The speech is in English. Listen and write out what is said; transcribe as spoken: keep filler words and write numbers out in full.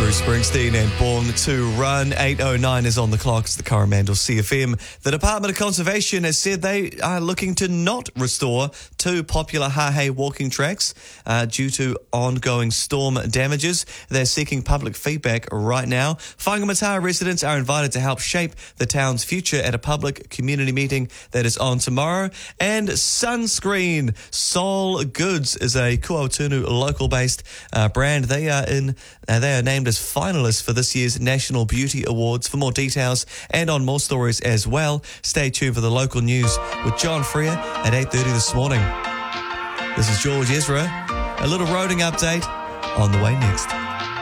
Bruce Springsteen and Born to Run. eight oh nine is on the clock. It's the Coromandel C F M. The Department of Conservation has said they are looking to not restore two popular Hahei walking tracks uh, due to ongoing storm damages. They're seeking public feedback right now. Whangamata residents are invited to help shape the town's future at a public community meeting that is on tomorrow. And sunscreen. Sol Goods is a Kuaotunu local-based uh, brand. They are in. Uh, they are named as finalists for this year's National Beauty Awards. For more details and on more stories as well, stay tuned for the local news with John Freer at eight thirty this morning. This is George Ezra. A little roading update on the way next.